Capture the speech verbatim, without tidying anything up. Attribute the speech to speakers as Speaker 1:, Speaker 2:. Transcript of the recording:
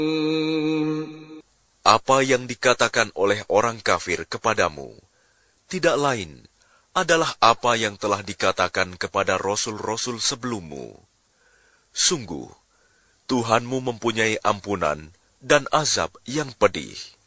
Speaker 1: Apa yang dikatakan oleh orang kafir kepadamu, tidak lain adalah apa yang telah dikatakan kepada rasul-rasul sebelummu. Sungguh, Tuhanmu mempunyai ampunan dan azab yang pedih.